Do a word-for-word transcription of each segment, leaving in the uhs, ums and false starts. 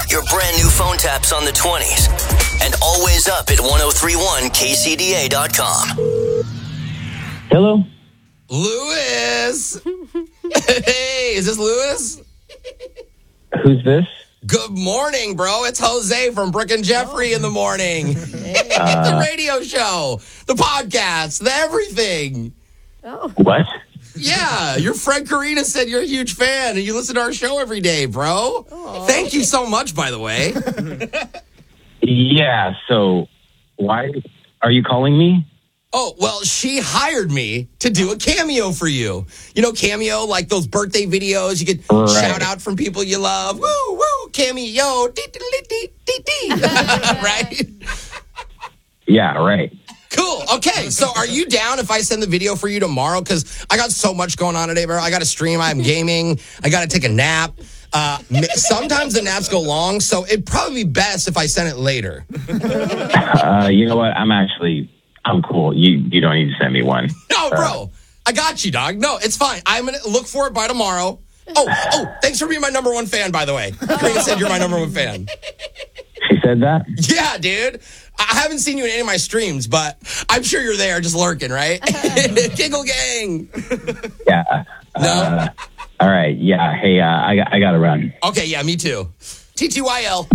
your brand new phone taps on the twenties. And always up at ten thirty-one K C D A dot com. Hello? Lewis! Hey, is this Lewis? Who's this? Good morning, bro. It's Jose from Brooke and Jeffrey in the morning. Uh, The radio show, the podcast, the everything. what? Yeah, your friend Karina said you're a huge fan and you listen to our show every day, bro. Thank you so much, by the way. Yeah, so why are you calling me? Oh, well, she hired me to do a cameo for you. You know, cameo, like those birthday videos. You could Right. shout out from people you love. Woo, woo, cameo. Dee, dee, dee, dee, dee. Right? Yeah, right. Cool. Okay, so are you down if I send the video for you tomorrow? Because I got so much going on today, bro. I got to stream. I'm gaming. I got to take a nap. Uh, sometimes the naps go long, so it'd probably be best if I sent it later. Uh, you know what? I'm actually, I'm cool. You you don't need to send me one. No, bro. I got you, dog. No, it's fine. I'm going to look for it by tomorrow. Oh, oh, thanks for being my number one fan, by the way. Karina said you're my number one fan. She said that? Yeah, dude. I haven't seen you in any of my streams, but I'm sure you're there just lurking, right? Giggle gang. Yeah. No? Uh, all right. Yeah. Hey, uh, I, got- I got to run. Okay, yeah, me too. T T Y L.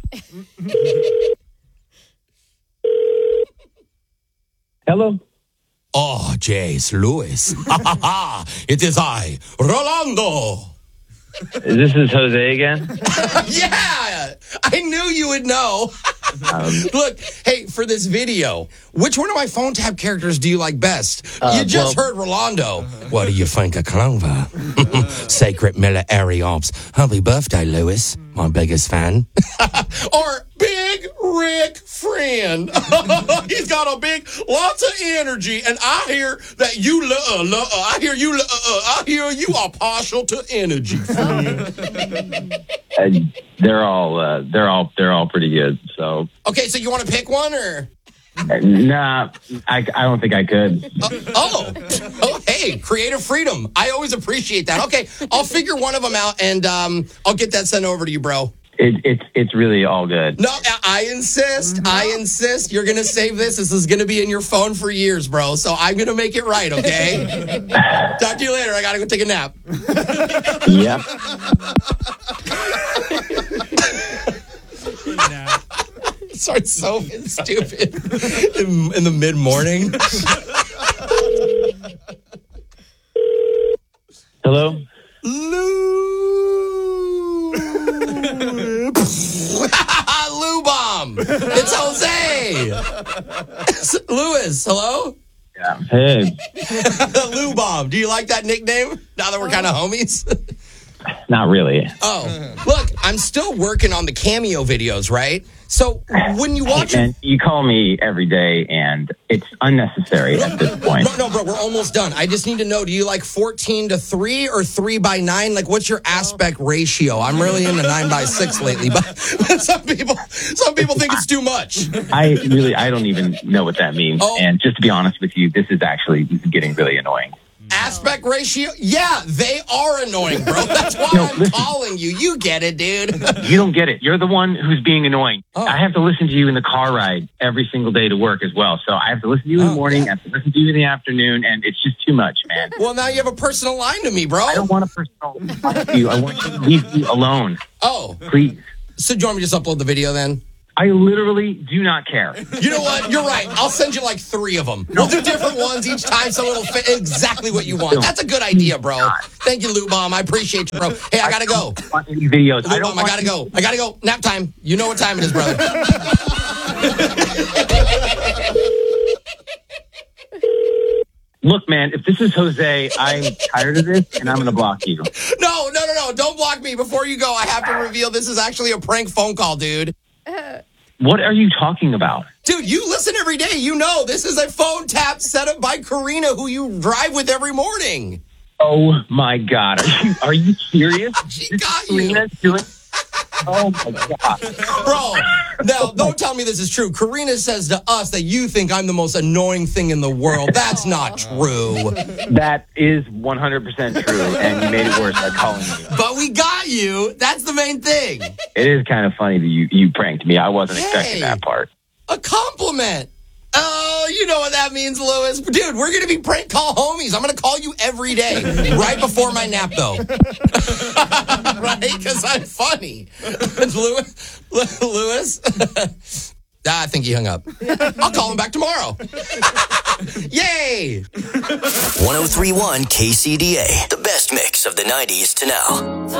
Hello? Oh, Jace Lewis. Ha ha ha. It is I, Rolando. This is Jose again? Yeah, I knew you would know. Look, hey, for this video, which one of my phone tap characters do you like best? Uh, you just well- heard Rolando. What do you think of Clover? Sacred Miller Ariops. Happy birthday, Lewis, my biggest fan. Or Big Rick Friend. He's got a big, lots of energy, and I hear that you, lo- uh, lo- uh, I hear you, lo- uh, I hear you are partial to energy. Uh, they're all, uh, they're all, they're all pretty good. So, Okay, so you want to pick one, or? uh, nah, I, I don't think I could. Uh, oh, oh, hey, creative freedom. I always appreciate that. Okay, I'll figure one of them out, and um, I'll get that sent over to you, bro. It, it's, it's really all good. No, I, I insist. I insist. You're going to save this. This is going to be in your phone for years, bro. So I'm going to make it right, okay? Talk to you later. I got to go take a nap. Yep. Sorry, so stupid in, in the mid-morning. Hello? Lou. Lou Bomb. It's Jose. Lewis, hello? Yeah. Hey, Lou Bomb. Do you like that nickname now that we're kind of homies? not really. Oh, look, I'm still working on the cameo videos, right? So when you watch Hey, man, you call me every day, and it's unnecessary at this point. No, no, bro, we're almost done. I just need to know, do you like fourteen to three or three by nine? Like, what's your aspect ratio? I'm really into nine by six lately, but some people some people think it's too much. I really, I don't even know what that means. Oh. And just to be honest with you, this is actually this is getting really annoying. Aspect ratio? Yeah, they are annoying, bro. That's why No, I'm listen. calling you. You get it, dude. You don't get it. You're the one who's being annoying. Oh. I have to listen to you in the car ride every single day to work as well. So I have to listen to you in the Oh, morning, yeah. I have to listen to you in the afternoon, and it's just too much, man. Well, now you have a personal line to me, bro. I don't want a personal talk to you. I want you to leave you alone, Oh, please. so do you want me to just upload the video then? I literally do not care. You know what? You're right. I'll send you like three of them. We'll do different ones each time so it'll fit exactly what you want. That's a good idea, bro. Thank you, Lou Bomb. I appreciate you, bro. Hey, I gotta go. I don't want any videos. I Lou don't Bomb, I want gotta go. I gotta go. Nap time. You know what time it is, brother. Look, man, if this is Jose, I'm tired of this, and I'm going to block you. No, no, no, no. Don't block me. Before you go, I have to reveal this is actually a prank phone call, dude. What are you talking about? Dude, you listen every day. You know this is a phone tap set up by Karina, who you drive with every morning. Oh, my God. Are you, are you serious? She This got is you. Karina doing... Oh, my God. Bro, now, don't tell me this is true. Karina says to us that you think I'm the most annoying thing in the world. That's not true. That is one hundred percent true, and you made it worse by calling me. But we got you. That's the main thing. It is kind of funny that you, you pranked me. I wasn't Hey. expecting that part. A compliment. Oh, you know what that means, Lewis. Dude, we're going to be prank call homies. I'm going to call you every day, right before my nap, though. Right? Because I'm funny. Lewis? Lewis? Ah, I think he hung up. I'll call him back tomorrow. Yay! one oh three point one K C D A, the best mix of the nineties to now.